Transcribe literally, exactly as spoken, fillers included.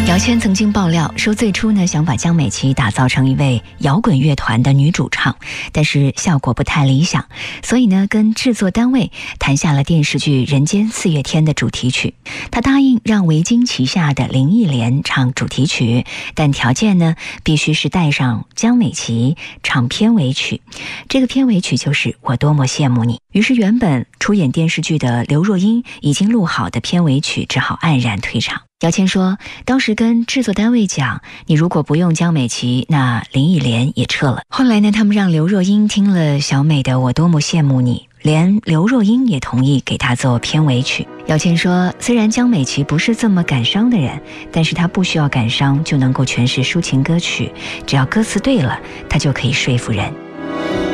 姚谦曾经爆料说，最初呢想把江美琪打造成一位摇滚乐团的女主唱，但是效果不太理想，所以呢跟制作单位谈下了电视剧《人间四月天》的主题曲。他答应让维京旗下的林忆莲唱主题曲，但条件呢必须是带上江美琪唱片尾曲。这个片尾曲就是《我多么羡慕你》。于是原本出演电视剧的刘若英已经录好的片尾曲只好黯然退场。姚谦说，当时跟制作单位讲，你如果不用江美琪，那林忆莲也撤了。后来呢，他们让刘若英听了小美的《我多么羡慕你》，连刘若英也同意给她做片尾曲。姚谦说，虽然江美琪不是这么感伤的人，但是她不需要感伤就能够诠释抒情歌曲，只要歌词对了，她就可以说服人。